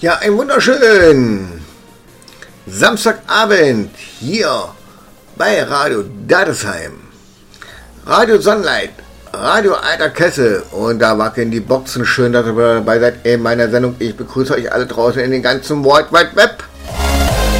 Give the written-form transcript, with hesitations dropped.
Ja, ein wunderschönen Samstagabend hier bei Radio Dadesheim, Radio Sunlight, Radio Alter Kessel und da wackeln die Boxen. Schön, dass ihr dabei seid in meiner Sendung. Ich begrüße euch alle draußen in den ganzen World Wide Web.